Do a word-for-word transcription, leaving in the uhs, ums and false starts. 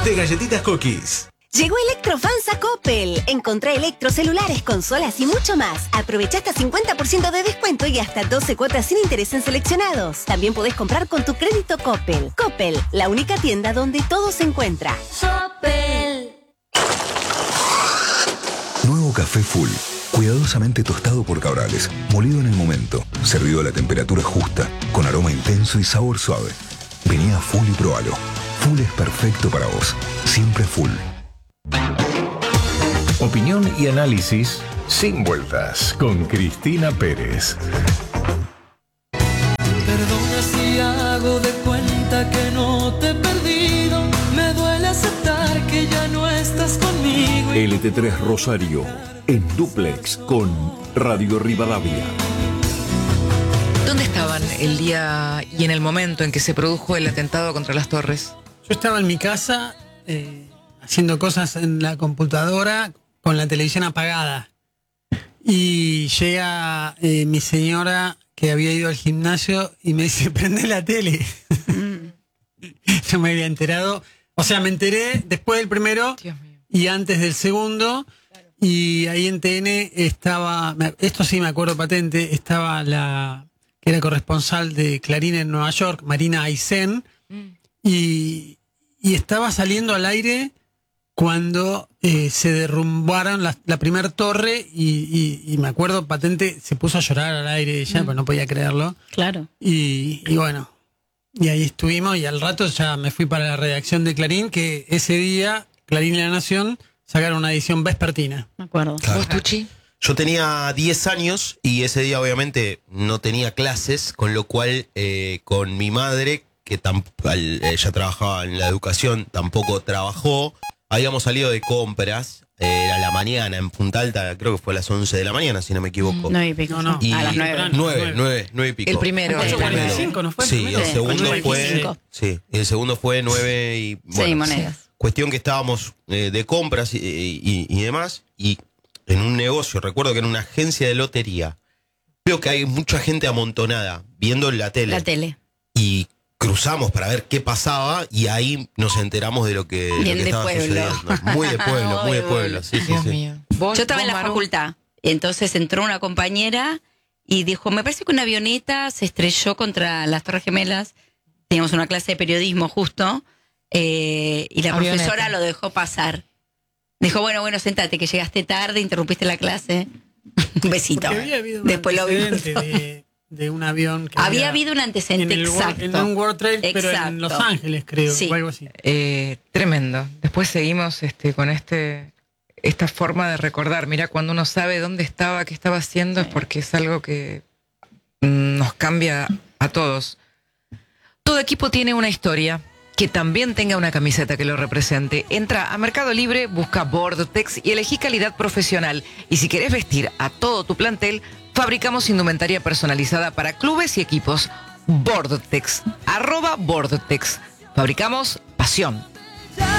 de Galletitas Cookies. Llegó Electrofans a Coppel. Encontrá electrocelulares, consolas y mucho más. Aprovecha hasta cincuenta por ciento de descuento y hasta doce cuotas sin interés en seleccionados. También podés comprar con tu crédito Coppel. Coppel, la única tienda donde todo se encuentra. Coppel. Nuevo café Full. Cuidadosamente tostado por Cabrales. Molido en el momento. Servido a la temperatura justa. Con aroma intenso y sabor suave. Vení a Full y probalo. Full es perfecto para vos. Siempre Full. Opinión y análisis sin vueltas con Cristina Pérez. Perdona si hago de cuenta que no te he perdido. Me duele aceptar que ya no estás conmigo. L T tres Rosario en dúplex con Radio Rivadavia. ¿Dónde estaban el día y en el momento en que se produjo el atentado contra las Torres? Yo estaba en mi casa eh, haciendo cosas en la computadora con la televisión apagada. Y llega eh, mi señora que había ido al gimnasio y me dice, prende la tele. Mm. Yo me había enterado. O sea, me enteré después del primero y antes del segundo. Claro. Y ahí en T N estaba, esto sí me acuerdo patente, estaba la que era corresponsal de Clarín en Nueva York, Marina Aysén. Mm. Y, y estaba saliendo al aire cuando eh, se derrumbaron la, la primera torre y, y, y me acuerdo patente, se puso a llorar al aire ella, mm. pero no podía creerlo. Claro. Y, y bueno, y ahí estuvimos y al rato ya me fui para la redacción de Clarín, que ese día Clarín y La Nación sacaron una edición vespertina. Me acuerdo. Claro. ¿Vos, Tucci? Yo tenía diez años y ese día obviamente no tenía clases, con lo cual eh, con mi madre, que tam- ella trabajaba en la educación, tampoco trabajó. Habíamos salido de compras, eh, era la mañana en Punta Alta, creo que fue a las once de la mañana, si no me equivoco. Nueve y pico. No, no. Y A las nueve. Nueve, nueve, nueve y pico. El primero. ocho cuarenta y cinco, ¿no fue? Sí, el Sí, segundo nueve y fue. veinticinco. Sí, y el segundo fue nueve y. Bueno, Seis monedas. Cuestión que estábamos eh, de compras y, y, y demás, y en un negocio, recuerdo que en una agencia de lotería, veo que hay mucha gente amontonada viendo la tele. La tele. Y cruzamos para ver qué pasaba y ahí nos enteramos de lo que, lo Bien que de estaba pueblo. sucediendo. Muy de pueblo, muy de pueblo. Sí, sí, Dios sí. mío. ¿Vos, Yo estaba en vos, la Maru? facultad, entonces entró una compañera y dijo, me parece que una avioneta se estrelló contra las Torres Gemelas. Teníamos una clase de periodismo justo, eh, y la Avioneta. profesora lo dejó pasar. Dijo, bueno, bueno, sentate, que llegaste tarde, interrumpiste la clase. Un besito. Porque había habido un Después lo vimos. antecedente de, de un avión que Había habido un antecedente, en el exacto. World- en un World Trade, pero en Exacto. Los Ángeles, creo, Sí. o algo así. Eh, tremendo. Después seguimos este, con este esta forma de recordar. Mira, cuando uno sabe dónde estaba, qué estaba haciendo, es porque es algo que mm, nos cambia a todos. Todo equipo tiene una historia. Que también tenga una camiseta que lo represente. Entra a Mercado Libre, busca Vortex y elegí calidad profesional. Y si querés vestir a todo tu plantel, fabricamos indumentaria personalizada para clubes y equipos. Vortex, arroba Vortex. Fabricamos pasión.